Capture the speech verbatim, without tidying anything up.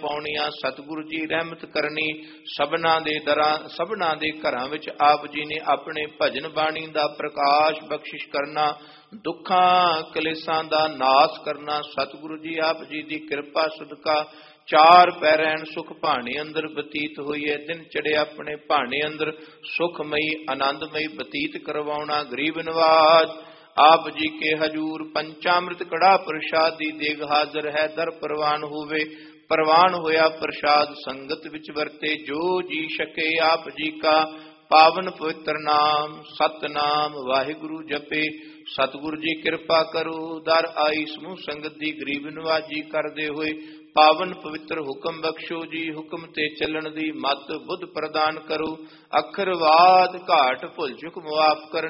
ਪਾਉਣੀਆਂ। ਸਤਿਗੁਰੂ ਜੀ ਰਹਿਮਤ ਕਰਨੀ ਸਭਨਾ ਦੇ ਦਰਾਂ ਸਭਨਾ ਦੇ ਘਰਾਂ ਵਿੱਚ ਆਪ ਜੀ ਨੇ ਆਪਣੇ ਭਜਨ ਬਾਣੀ ਦਾ ਪ੍ਰਕਾਸ਼ ਬਖਸ਼ਿਸ਼ ਕਰਨਾ, ਦੁੱਖਾਂ ਕਲੇਸ਼ਾਂ ਦਾ ਨਾਸ ਕਰਨਾ। ਸਤਿਗੁਰੂ ਜੀ ਆਪ ਜੀ ਦੀ ਕਿਰਪਾ ਸਦਕਾ ਚਾਰ ਪਹਿਰੈਣ ਸੁਖ ਭਾਣੇ ਅੰਦਰ ਬਤੀਤ ਹੋਈਏ। ਦਿਨ ਚੜੇ ਆਪਣੇ ਭਾਣੇ ਅੰਦਰ ਸੁਖਮਈ ਆਨੰਦਮਈ ਬਤੀਤ ਕਰਵਾਉਣਾ। ਗਰੀਬ ਨਵਾਜ ਆਪ ਜੀ ਕੇ ਹਜੂਰ ਪੰਚਾਮ੍ਰਿਤ ਕੜਾ ਪ੍ਰਸ਼ਾਦ ਦੀ ਦੇਗ ਹਾਜ਼ਰ ਹੈ। ਦਰ ਪ੍ਰਵਾਨ ਹੋਵੇ, ਪ੍ਰਵਾਨ ਹੋਇਆ ਪ੍ਰਸ਼ਾਦ ਸੰਗਤ ਵਿੱਚ ਵਰਤੇ। ਜੋ ਜੀ ਛਕੇ ਆਪ ਜੀ ਕਾ ਪਾਵਨ ਪਵਿੱਤਰ ਨਾਮ ਸਤਨਾਮ ਵਾਹਿਗੁਰੂ ਜਪੇ। ਸਤਿਗੁਰੂ ਜੀ ਕਿਰਪਾ ਕਰੋ, ਦਰ ਆਈ ਸਮੂਹ ਸੰਗਤ ਦੀ ਗਰੀਬ ਨਵਾਜੀ ਕਰਦੇ ਹੋਏ ਪਾਵਨ ਪਵਿੱਤਰ ਹੁਕਮ ਬਖਸ਼ੋ ਜੀ। ਹੁਕਮ ਤੇ ਚੱਲਣ ਦੀ ਮਤ ਬੁੱਧ ਪ੍ਰਦਾਨ ਕਰੋ। ਅੱਖਰਵਾਦ ਘਾਟ ਭੁੱਲ ਚੁੱਕ ਮੁਆਫ ਕਰਨ